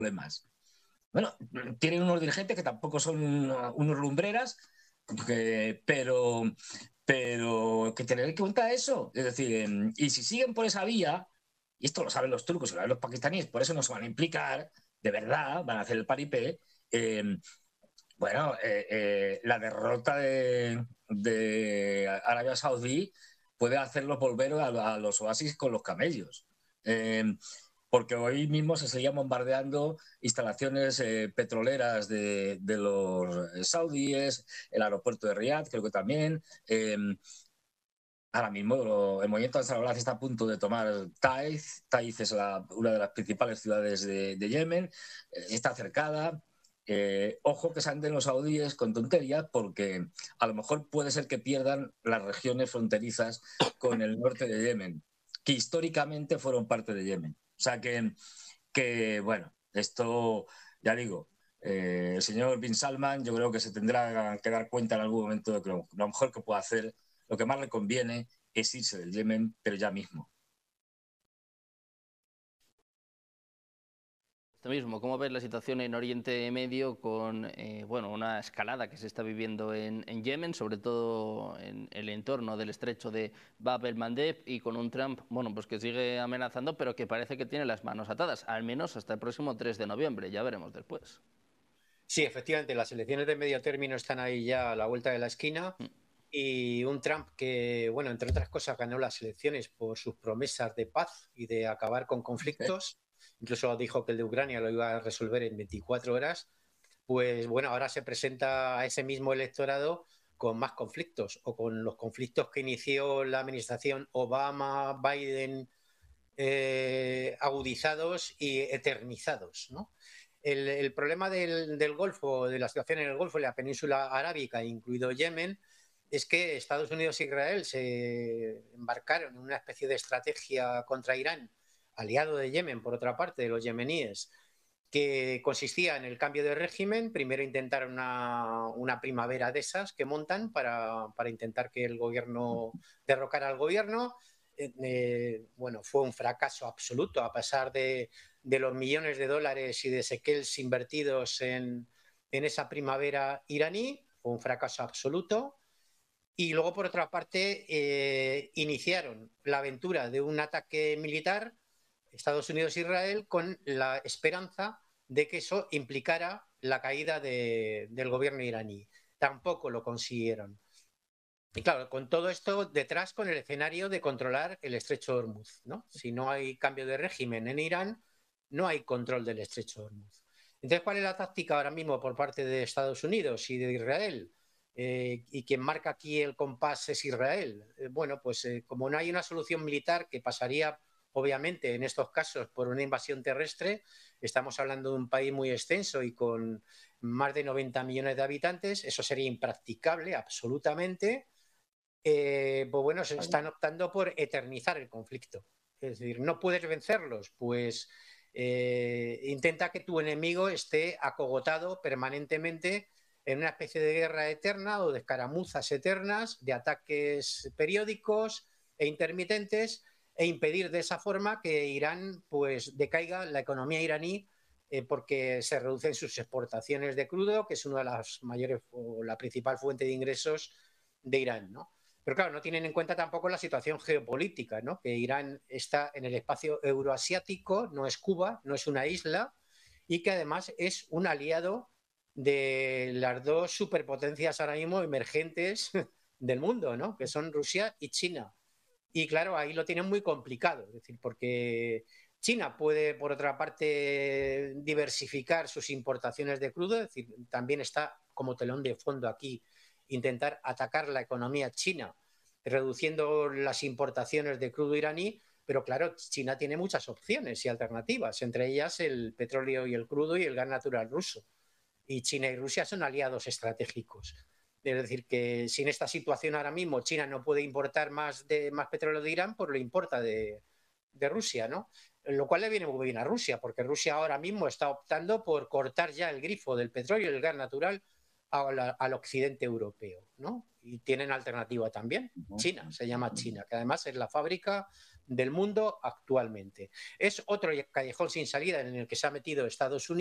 problemas. Bueno, tienen unos dirigentes que tampoco son unos lumbreras, pero que tener en cuenta eso. Es decir, y si siguen por esa vía, y esto lo saben los turcos y lo saben los pakistaníes, por eso no se van a implicar, de verdad, van a hacer el paripé. Bueno, la derrota de Arabia Saudí puede hacerlos volver a los oasis con los camellos. Eh, porque hoy mismo se seguían bombardeando instalaciones petroleras de los saudíes, el aeropuerto de Riad, creo que también. Ahora mismo el movimiento Ansarullah está a punto de tomar Taiz. Taiz es una de las principales ciudades de Yemen, está cercada. Ojo que se anden los saudíes con tonterías, porque a lo mejor puede ser que pierdan las regiones fronterizas con el norte de Yemen, que históricamente fueron parte de Yemen. O sea bueno, esto, ya digo, el señor Bin Salman yo creo que se tendrá que dar cuenta en algún momento de que lo mejor que puede hacer, lo que más le conviene es irse del Yemen, pero ya mismo. Esto mismo, ¿cómo ves la situación en Oriente Medio con una escalada que se está viviendo en Yemen, sobre todo en el entorno del estrecho de Bab el-Mandeb, y con un Trump pues que sigue amenazando, pero que parece que tiene las manos atadas, al menos hasta el próximo 3 de noviembre, ya veremos después? Sí, efectivamente, las elecciones de medio término están ahí ya a la vuelta de la esquina. Y un Trump que, bueno, entre otras cosas, ganó las elecciones por sus promesas de paz y de acabar con conflictos. Incluso dijo que el de Ucrania lo iba a resolver en 24 horas. Pues bueno, ahora se presenta a ese mismo electorado con más conflictos, o con los conflictos que inició la administración Obama-Biden, agudizados y eternizados, ¿no? El problema del Golfo, de la situación en el Golfo, en la península arábica, incluido Yemen, es que Estados Unidos e Israel se embarcaron en una especie de estrategia contra Irán, aliado de Yemen, por otra parte, de los yemeníes, que consistía en el cambio de régimen. Primero intentaron una primavera de esas que montan para intentar que el gobierno derrocara al gobierno. Bueno, fue un fracaso absoluto, a pesar de los millones de dólares y de shekels invertidos en esa primavera iraní. Fue un fracaso absoluto. Y luego, por otra parte, iniciaron la aventura de un ataque militar, Estados Unidos e Israel, con la esperanza de que eso implicara la caída del gobierno iraní. Tampoco lo consiguieron. Y claro, con todo esto detrás, con el escenario de controlar el estrecho de Hormuz, ¿no? Si no hay cambio de régimen en Irán, no hay control del estrecho de Hormuz. Entonces, ¿cuál es la táctica ahora mismo por parte de Estados Unidos y de Israel? Y quien marca aquí el compás es Israel. Bueno, pues como no hay una solución militar, que pasaría obviamente en estos casos por una invasión terrestre, estamos hablando de un país muy extenso y con más de 90 millones de habitantes, eso sería impracticable absolutamente. Pues bueno, se están optando por eternizar el conflicto. Es decir, no puedes vencerlos, pues intenta que tu enemigo esté acogotado permanentemente en una especie de guerra eterna o de escaramuzas eternas, de ataques periódicos e intermitentes, e impedir de esa forma que Irán pues decaiga la economía iraní, porque se reducen sus exportaciones de crudo, que es una de las mayores o la principal fuente de ingresos de Irán, ¿no? Pero claro, no tienen en cuenta tampoco la situación geopolítica, ¿no? Que Irán está en el espacio euroasiático, no es Cuba, no es una isla, y que además es un aliado de las dos superpotencias ahora mismo emergentes del mundo, ¿no? Que son Rusia y China. Y claro, ahí lo tienen muy complicado, es decir, porque China puede, por otra parte, diversificar sus importaciones de crudo, es decir, también está como telón de fondo aquí intentar atacar la economía china, reduciendo las importaciones de crudo iraní, pero claro, China tiene muchas opciones y alternativas, entre ellas el petróleo y el crudo y el gas natural ruso. Y China y Rusia son aliados estratégicos. Es decir, que si en esta situación ahora mismo China no puede importar más petróleo de Irán, pues lo importa de Rusia, ¿no? Lo cual le viene muy bien a Rusia, porque Rusia ahora mismo está optando por cortar ya el grifo del petróleo y el gas natural al occidente europeo, ¿no? Y tienen alternativa también. China, se llama China, que además es la fábrica del mundo actualmente. Es otro callejón sin salida en el que se ha metido Estados Unidos.